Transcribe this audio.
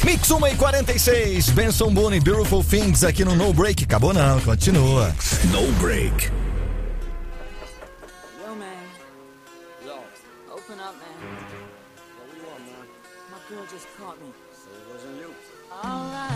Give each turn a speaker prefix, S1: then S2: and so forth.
S1: Mix 1:46, Benson Boone, Beautiful Things aqui no No Break. Acabou não, continua.
S2: No Break.
S3: Yo, man. Yo. Open up, man. What do you want, man? My girl just caught me. So it wasn't you. Alright.